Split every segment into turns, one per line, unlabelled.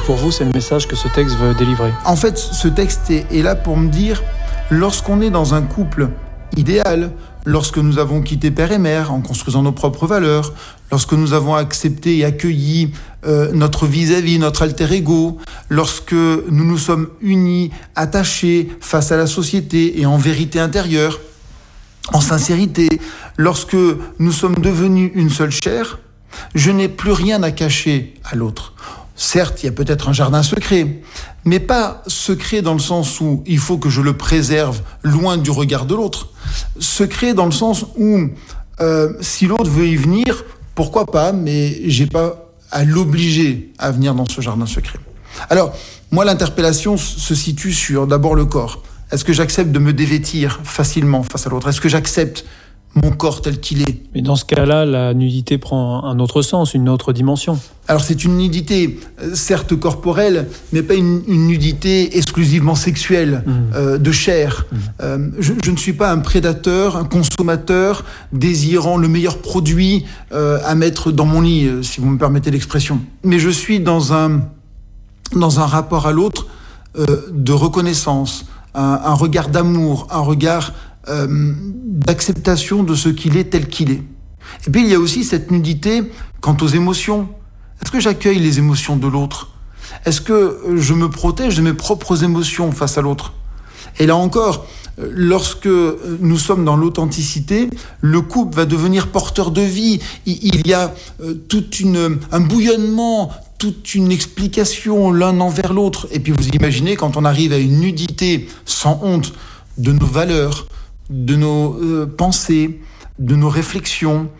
pour vous, c'est le message que ce texte veut délivrer?
En fait, ce texte est là pour me dire, lorsqu'on est dans un couple idéal, lorsque nous avons quitté père et mère en construisant nos propres valeurs, lorsque nous avons accepté et accueilli notre vis-à-vis, notre alter ego, lorsque nous nous sommes unis, attachés face à la société et en vérité intérieure, en sincérité, lorsque nous sommes devenus une seule chair, je n'ai plus rien à cacher à l'autre. Certes, il y a peut-être un jardin secret, mais pas secret dans le sens où il faut que je le préserve loin du regard de l'autre. Secret dans le sens où si l'autre veut y venir, pourquoi pas, mais j'ai pas à l'obliger à venir dans ce jardin secret. Alors, moi, l'interpellation se situe sur d'abord le corps. Est-ce que j'accepte de me dévêtir facilement face à l'autre? Est-ce que j'accepte mon corps tel qu'il est?
Mais dans ce cas-là, la nudité prend un autre sens, une autre dimension.
Alors c'est une nudité, certes corporelle, mais pas une nudité exclusivement sexuelle, de chair. Je ne suis pas un prédateur, un consommateur désirant le meilleur produit à mettre dans mon lit, si vous me permettez l'expression. Mais je suis dans un rapport à l'autre de reconnaissance, un regard d'amour, un regard d'acceptation de ce qu'il est tel qu'il est. Et puis il y a aussi cette nudité quant aux émotions. Est-ce que j'accueille les émotions de l'autre? Est-ce que je me protège de mes propres émotions face à l'autre? Et là encore, lorsque nous sommes dans l'authenticité, le couple va devenir porteur de vie. Il y a un bouillonnement, toute une explication l'un envers l'autre. Et puis vous imaginez, quand on arrive à une nudité sans honte de nos valeurs, de nos pensées, de nos réflexions,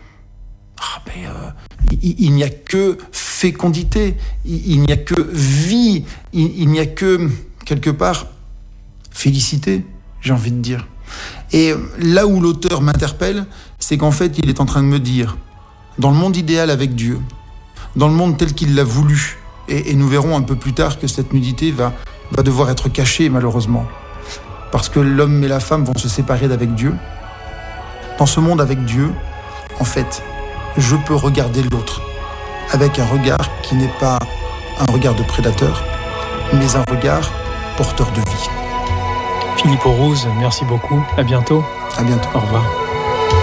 il n'y a que fécondité, il n'y a que vie, il n'y a que, quelque part, félicité, j'ai envie de dire. Et là où l'auteur m'interpelle, c'est qu'en fait, il est en train de me dire, dans le monde idéal avec Dieu, dans le monde tel qu'il l'a voulu, et nous verrons un peu plus tard que cette nudité va devoir être cachée, malheureusement, parce que l'homme et la femme vont se séparer d'avec Dieu. Dans ce monde avec Dieu, en fait, je peux regarder l'autre avec un regard qui n'est pas un regard de prédateur, mais un regard porteur de vie.
Philippe Aurouze, merci beaucoup. À bientôt.
À bientôt.
Au revoir.